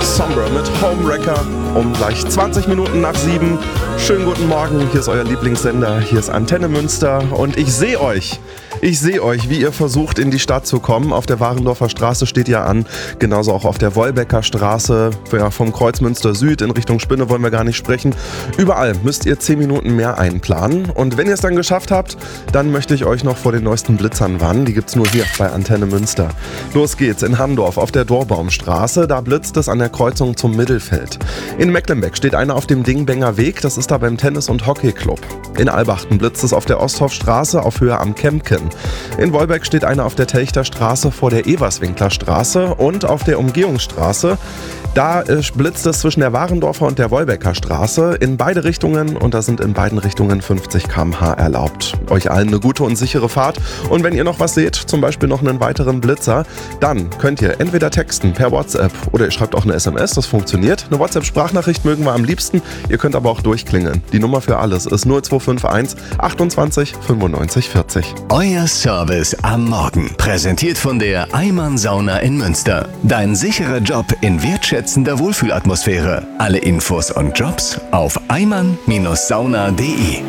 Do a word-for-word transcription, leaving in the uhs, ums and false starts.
Sombra mit Homewrecker um gleich zwanzig Minuten nach sieben. Schönen guten Morgen, hier ist euer Lieblingssender, hier ist Antenne Münster und ich sehe euch. Ich sehe euch, wie ihr versucht, in die Stadt zu kommen. Auf der Warendorfer Straße steht ihr an, genauso auch auf der Wolbecker Straße, ja, vom Kreuz Münster Süd in Richtung Spinne wollen wir gar nicht sprechen. Überall müsst ihr zehn Minuten mehr einplanen. Und wenn ihr es dann geschafft habt, dann möchte ich euch noch vor den neuesten Blitzern warnen. Die gibt's nur hier bei Antenne Münster. Los geht's in Handorf auf der Dorbaumstraße, da blitzt es an der Kreuzung zum Mittelfeld. In Mecklenbeck steht einer auf dem Dingbenger Weg, das ist da beim Tennis- und Hockeyclub. In Albachten blitzt es auf der Osthofstraße auf Höhe am Kempken. In Wolbeck steht einer auf der Telchter Straße vor der Everswinkler Straße und auf der Umgehungsstraße. Da äh, blitzt es zwischen der Warendorfer und der Wolbecker Straße in beide Richtungen und da sind in beiden Richtungen fünfzig Kilometer pro Stunde erlaubt. Euch allen eine gute und sichere Fahrt und wenn ihr noch was seht, zum Beispiel noch einen weiteren Blitzer, dann könnt ihr entweder texten per WhatsApp oder ihr schreibt auch eine S M S, das funktioniert. Eine WhatsApp-Sprachnachricht mögen wir am liebsten, ihr könnt aber auch durchklingeln. Die Nummer für alles ist null zwei fünf eins achtundzwanzig fünfundneunzig vierzig. Euer Service am Morgen, präsentiert von der Eimann Sauna in Münster. Dein sicherer Job in wertschätzender Wohlfühlatmosphäre. Alle Infos und Jobs auf eimann Sauna punkt de.